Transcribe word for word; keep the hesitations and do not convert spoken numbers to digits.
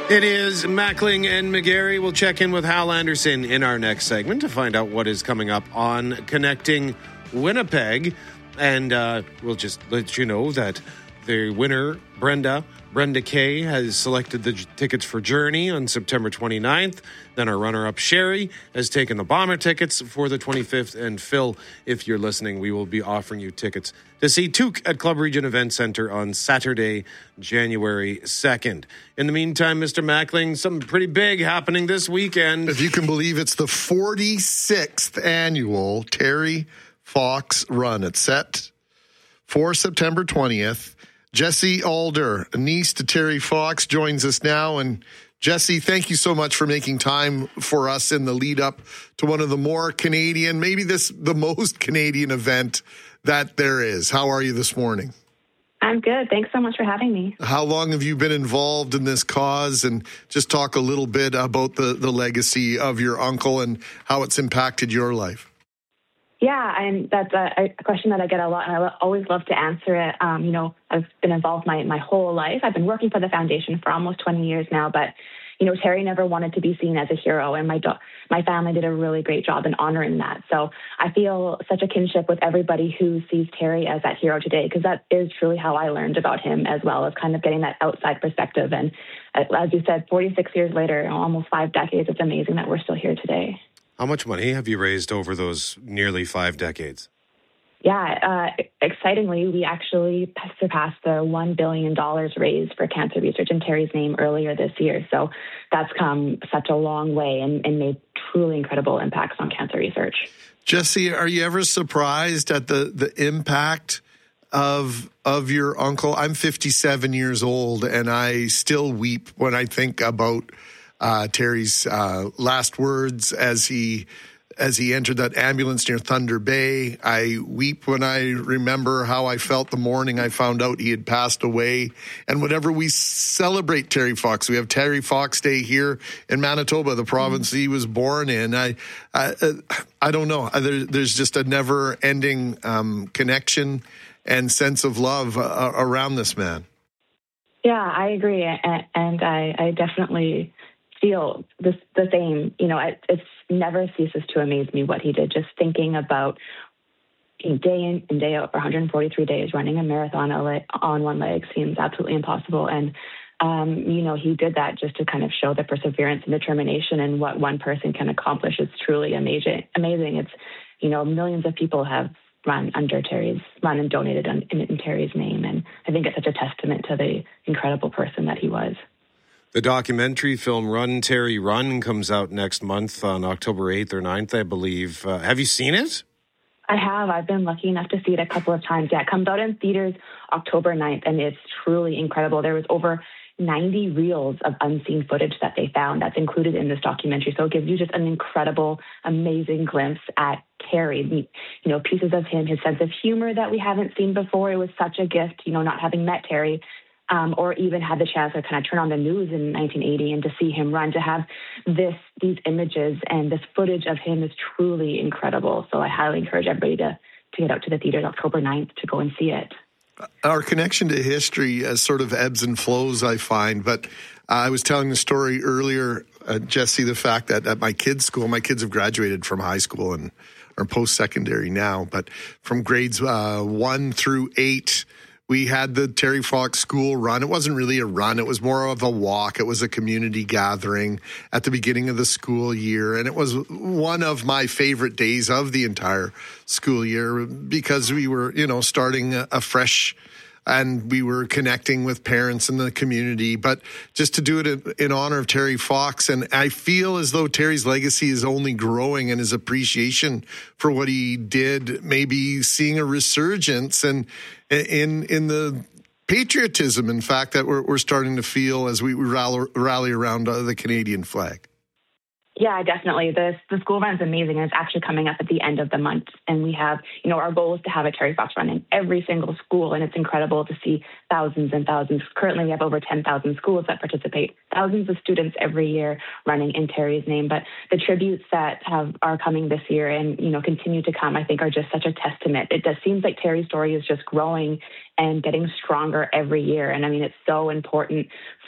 It is Mackling and McGarry. We'll check in with Hal Anderson in our next segment to find out what is coming up on Connecting Winnipeg. And uh, we'll just let you know that the winner, Brenda, Brenda Kay, has selected the j- tickets for Journey on September twenty-ninth. Then our runner-up, Sherry, has taken the Bomber tickets for the twenty-fifth. And Phil, if you're listening, we will be offering you tickets to see Took at Club Region Event Center on Saturday, January second. In the meantime, Mister Mackling, something pretty big happening this weekend. If you can believe, it's the forty-sixth annual Terry Fox Run. It's set for September twentieth. Jesse Alder, a niece to Terry Fox, joins us now. And Jesse, thank you so much for making time for us in the lead up to one of the more Canadian, maybe this the most Canadian event that there is. How are you this morning? I'm good. Thanks so much for having me. How long have you been involved in this cause? And just talk a little bit about the, the legacy of your uncle and how it's impacted your life. Yeah, and that's a, a question that I get a lot, and I always love to answer it. Um, you know, I've been involved my, my whole life. I've been working for the foundation for almost twenty years now, but, you know, Terry never wanted to be seen as a hero, and my do- my family did a really great job in honoring that. So I feel such a kinship with everybody who sees Terry as that hero today, because that is truly how I learned about him, as well as kind of getting that outside perspective. And as you said, forty-six years later, almost five decades, it's amazing that we're still here today. How much money have you raised over those nearly five decades? Yeah, uh, excitingly, we actually surpassed the one billion dollars raised for cancer research in Terry's name earlier this year. So that's come such a long way and, and made truly incredible impacts on cancer research. Jesse, are you ever surprised at the, the impact of of your uncle? I'm fifty-seven years old, and I still weep when I think about Uh, Terry's uh, last words as he as he entered that ambulance near Thunder Bay. I weep when I remember how I felt the morning I found out he had passed away. And whenever we celebrate Terry Fox, we have Terry Fox Day here in Manitoba, the province mm-hmm. he was born in. I I, I don't know. There, there's just a never-ending um, connection and sense of love uh, around this man. Yeah, I agree, and, and I, I definitely feel this, the same. You know, it it's never ceases to amaze me what he did. Just thinking about day in and day out for one hundred forty-three days, running a marathon on one leg seems absolutely impossible. And, um, you know, he did that just to kind of show the perseverance and determination and what one person can accomplish. It's truly amazing. Amazing. It's, you know, millions of people have run under Terry's, run and donated in, in, in Terry's name. And I think it's such a testament to the incredible person that he was. The documentary film Run, Terry, Run comes out next month on October eighth or ninth, I believe. Uh, have you seen it? I have. I've been lucky enough to see it a couple of times. Yeah, it comes out in theaters October ninth, and it's truly incredible. There was over ninety reels of unseen footage that they found that's included in this documentary. So it gives you just an incredible, amazing glimpse at Terry. You know, pieces of him, his sense of humor that we haven't seen before. It was such a gift, you know, not having met Terry. Um, or even had the chance to kind of turn on the news in nineteen eighty and to see him run, to have this, these images and this footage of him is truly incredible. So I highly encourage everybody to, to get out to the theaters October ninth to go and see it. Our connection to history uh, sort of ebbs and flows, I find. But uh, I was telling the story earlier, uh, Jesse, the fact that at my kids' school, my kids have graduated from high school and are post-secondary now, but from grades uh, one through eight, we had the Terry Fox School Run. It wasn't really a run. It was more of a walk. It was a community gathering at the beginning of the school year. And it was one of my favorite days of the entire school year because we were, you know, starting a, a fresh and we were connecting with parents in the community, but just to do it in, in honor of Terry Fox. And I feel as though Terry's legacy is only growing and his appreciation for what he did, maybe seeing a resurgence and in, in the patriotism, in fact, that we're, we're starting to feel as we rally, rally around uh, the Canadian flag. Yeah, definitely. The, the school run is amazing, and it's actually coming up at the end of the month. And we have, you know, our goal is to have a Terry Fox run in every single school, and it's incredible to see thousands and thousands. Currently, we have over ten thousand schools that participate, thousands of students every year running in Terry's name. But the tributes that have are coming this year and, you know, continue to come, I think, are just such a testament. It just seems like Terry's story is just growing and getting stronger every year. And, I mean, it's so important